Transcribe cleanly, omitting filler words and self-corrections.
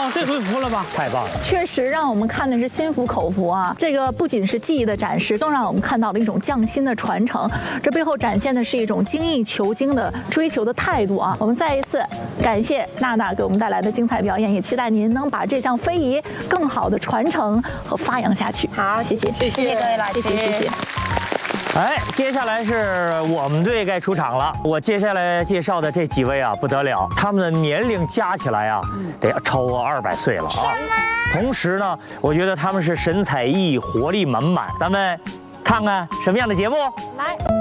哦，这回服了吧？ 太棒了！ 确实让我们看的是心服口服啊！这个不仅是技艺的展示，更让我们看到了一种匠心的传承。这背后展现的是一种精益求精的追求的态度啊！我们再一次感谢娜娜给我们带来的精彩表演，也期待您能把这项非遗更好的传承和发扬下去。 好， 谢谢， 谢谢各位老师， 谢谢。 哎，接下来是我们队该出场了。我接下来介绍的这几位啊，不得了，他们的年龄加起来啊，得超过200岁了啊。同时呢，我觉得他们是神采奕奕、活力满满。咱们看看什么样的节目？ 来。